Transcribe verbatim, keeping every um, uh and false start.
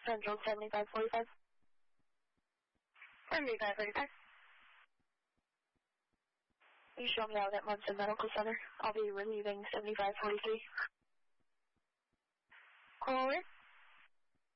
Central seventy-five forty-five. seventy-five forty-five. You show me out at Munson Medical Center. I'll be relieving seventy-five forty-three. Caller.